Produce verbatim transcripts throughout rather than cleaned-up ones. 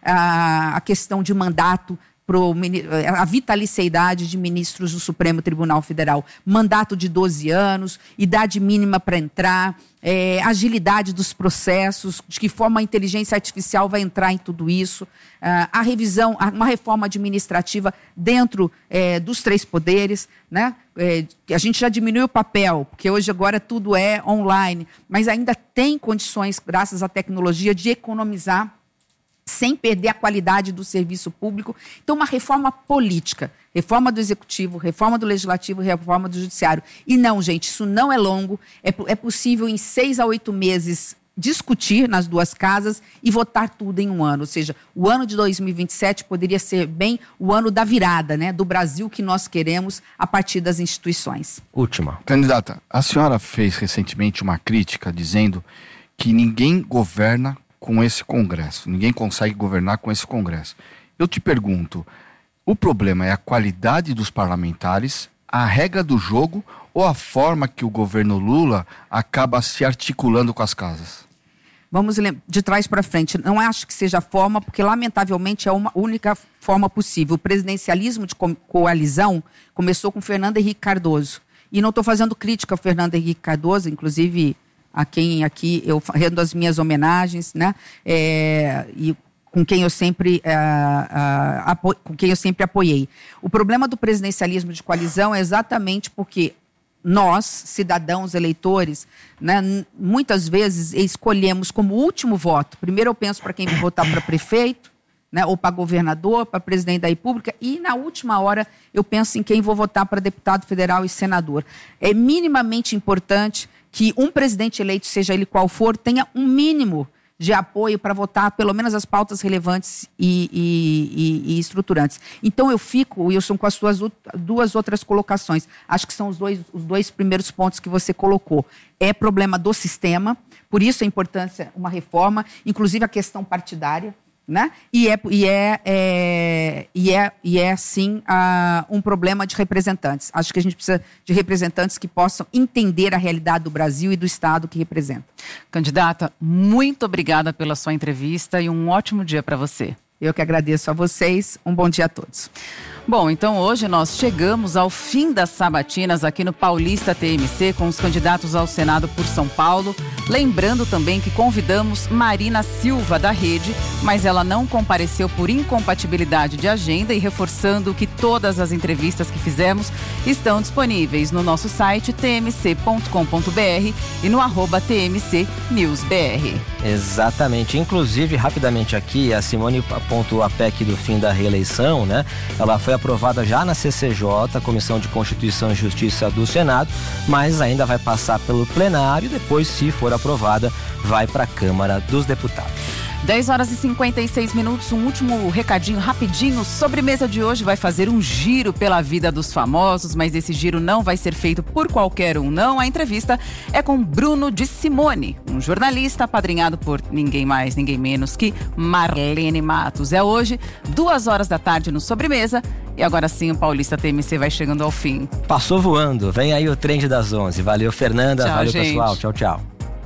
a, a questão de mandato, Pro, a vitaliciedade de ministros do Supremo Tribunal Federal, mandato de doze anos, idade mínima para entrar, é, agilidade dos processos, de que forma a inteligência artificial vai entrar em tudo isso, a, a revisão, a, uma reforma administrativa dentro é, dos três poderes, né? É, a gente já diminuiu o papel, porque hoje agora tudo é online, mas ainda tem condições, graças à tecnologia, de economizar sem perder a qualidade do serviço público. Então, uma reforma política, reforma do Executivo, reforma do Legislativo, reforma do Judiciário. E não, gente, isso não é longo, é, é possível em seis a oito meses discutir nas duas casas e votar tudo em um ano. Ou seja, o ano de dois mil e vinte e sete poderia ser bem o ano da virada, né, do Brasil que nós queremos a partir das instituições. Última. Candidata, a senhora fez recentemente uma crítica dizendo que ninguém governa com esse Congresso. Ninguém consegue governar com esse Congresso. Eu te pergunto, o problema é a qualidade dos parlamentares, a regra do jogo ou a forma que o governo Lula acaba se articulando com as casas? Vamos de trás para frente. Não acho que seja a forma, porque lamentavelmente é uma única forma possível. O presidencialismo de co- coalizão começou com Fernando Henrique Cardoso. E não estou fazendo crítica ao Fernando Henrique Cardoso, inclusive a quem aqui eu rendo as minhas homenagens, né? É, e com quem eu sempre é, é, apo, com quem eu sempre apoiei. O problema do presidencialismo de coalizão é exatamente porque nós, cidadãos, eleitores, né, muitas vezes escolhemos como último voto. Primeiro eu penso para quem vou votar para prefeito, né, ou para governador, para presidente da República, e na última hora eu penso em quem vou votar para deputado federal e senador. É minimamente importante que um presidente eleito, seja ele qual for, tenha um mínimo de apoio para votar pelo menos as pautas relevantes e, e, e, e estruturantes. Então eu fico, Wilson, com as suas duas outras colocações. Acho que são os dois, os dois primeiros pontos que você colocou. É problema do sistema, por isso a importância de uma reforma, inclusive a questão partidária, né? E é, e é, é, e é, e é sim, uh, um problema de representantes. Acho que a gente precisa de representantes que possam entender a realidade do Brasil e do Estado que representa. Candidata, muito obrigada pela sua entrevista e um ótimo dia para você. Eu que agradeço a vocês. Um bom dia a todos. Bom, então hoje nós chegamos ao fim das sabatinas aqui no Paulista T M C com os candidatos ao Senado por São Paulo. Lembrando também que convidamos Marina Silva da Rede, mas ela não compareceu por incompatibilidade de agenda e reforçando que todas as entrevistas que fizemos estão disponíveis no nosso site t m c ponto com ponto b r e no arroba T M C News B R. Exatamente. Inclusive, rapidamente aqui, a Simone apontou a P E C do fim da reeleição, né? Ela foi aprovada já na C C J, Comissão de Constituição e Justiça do Senado, mas ainda vai passar pelo plenário e depois, se for aprovada, vai para a Câmara dos Deputados. dez horas e cinquenta e seis minutos, um último recadinho rapidinho. Sobremesa de hoje vai fazer um giro pela vida dos famosos, mas esse giro não vai ser feito por qualquer um, não. A entrevista é com Bruno de Simone, um jornalista apadrinhado por ninguém mais, ninguém menos que Marlene Matos. É hoje, duas horas da tarde no Sobremesa. E agora sim, o Paulista T M C vai chegando ao fim. Passou voando. Vem aí o Trend das onze. Valeu, Fernanda. Tchau, valeu, gente. pessoal. Tchau, tchau.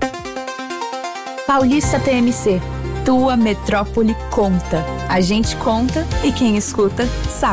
Paulista T M C. Tua metrópole conta. A gente conta e quem escuta sabe.